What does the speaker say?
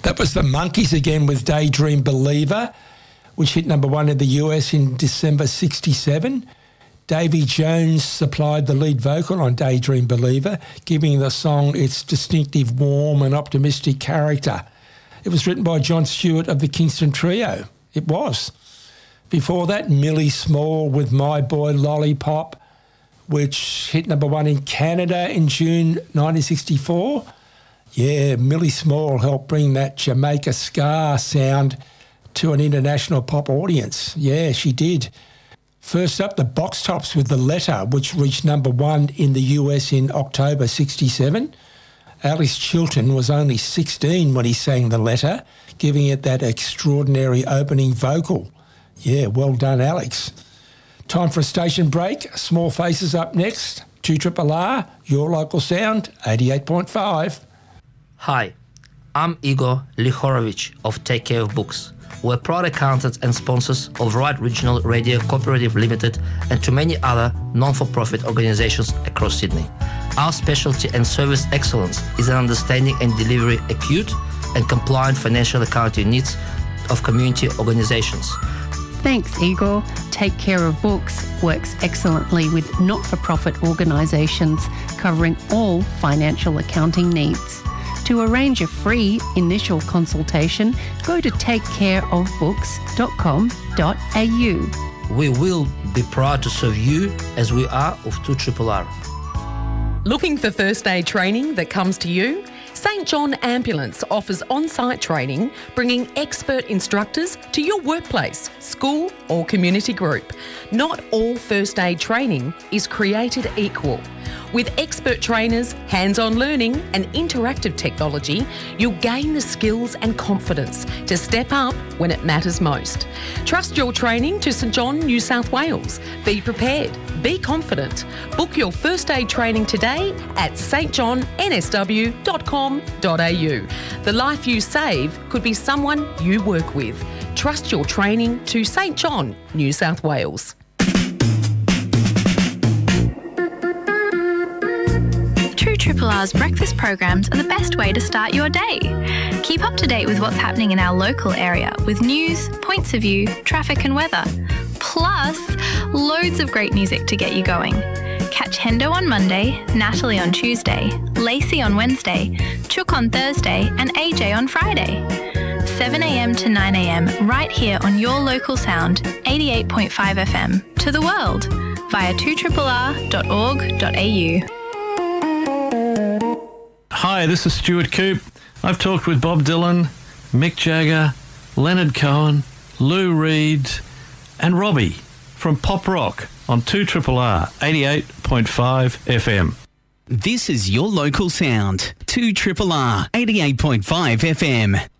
That was the Monkees again with Daydream Believer, which hit number one in the US in December 1967. Davy Jones supplied the lead vocal on Daydream Believer, giving the song its distinctive warm and optimistic character. It was written by John Stewart of the Kingston Trio. It was. Before that, Millie Small with My Boy Lollipop, which hit number one in Canada in June 1964. Yeah, Millie Small helped bring that Jamaica ska sound to an international pop audience. Yeah, she did. First up, the Box Tops with The Letter, which reached number one in the US in October 1967. Alex Chilton was only 16 when he sang The Letter, giving it that extraordinary opening vocal. Yeah, well done, Alex. Time for a station break. Small Faces up next. 2RRR, your local sound, 88.5. Hi, I'm Igor Lihorovich of Take Care of Books. We're proud accountants and sponsors of Right Regional Radio Cooperative Limited and to many other non-for-profit organizations across Sydney. Our specialty and service excellence is in understanding and delivering acute and compliant financial accounting needs of community organizations. Thanks, Igor. Take Care of Books works excellently with not-for-profit organisations covering all financial accounting needs. To arrange a free initial consultation, go to takecareofbooks.com.au. We will be proud to serve you as we are of 2RRR. Looking for first aid training that comes to you? St John Ambulance offers on-site training, bringing expert instructors to your workplace, school or community group. Not all first aid training is created equal. With expert trainers, hands-on learning and interactive technology, you'll gain the skills and confidence to step up when it matters most. Trust your training to St John, New South Wales. Be prepared. Be confident. Book your first aid training today at stjohnsw.com.au. The life you save could be someone you work with. Trust your training to St John, New South Wales. 2RRR's breakfast programs are the best way to start your day. Keep up to date with what's happening in our local area with news, points of view, traffic and weather. Plus, loads of great music to get you going. Catch Hendo on Monday, Natalie on Tuesday, Lacey on Wednesday, Chook on Thursday and AJ on Friday. 7 a.m. to 9 a.m. right here on your local sound, 88.5 FM, to the world via 2RRR.org.au. Hi, this is Stuart Coop. I've talked with Bob Dylan, Mick Jagger, Leonard Cohen, Lou Reed and Robbie from Pop Rock on 2RRR 88.5 FM. This is your local sound, 2RRR 88.5 FM.